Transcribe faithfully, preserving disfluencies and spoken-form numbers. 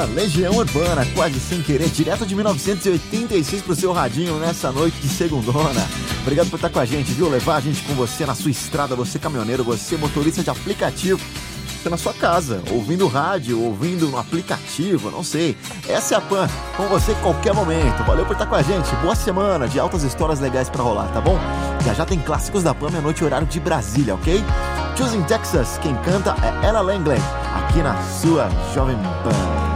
Pan, Legião Urbana, quase sem querer, direto de mil novecentos e oitenta e seis pro seu radinho nessa noite de segundona. Obrigado por estar com a gente, viu? Levar a gente com você na sua estrada, você caminhoneiro, você motorista de aplicativo, você na sua casa, ouvindo rádio, ouvindo no aplicativo, não sei. Essa é a Pan, com você em qualquer momento. Valeu por estar com a gente, boa semana de altas histórias legais pra rolar, tá bom? Já já tem clássicos da Pan, meia-noite, horário de Brasília, ok? Choosing Texas, quem canta é Ella Langley, aqui na sua Jovem Pan.